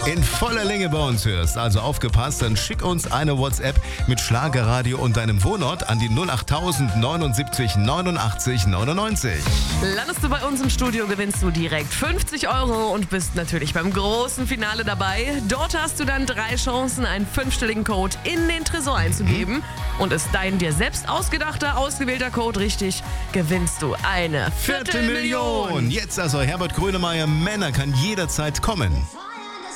in voller Länge bei uns hörst. Also aufgepasst, dann schick uns eine WhatsApp mit Schlagerradio und deinem Wohnort an die 08000 79 89 99. Landest du bei uns im Studio, gewinnst du direkt 50 € und bist natürlich beim großen Finale dabei. Dort hast du dann 3 Chancen, einen 5-stelligen Code in den Tresor einzugeben. Und ist dein dir selbst ausgedachter, ausgewählter Code richtig, gewinnst du eine Viertelmillion. Jetzt also Herbert Grönemeyer, Männer kann jederzeit kommen.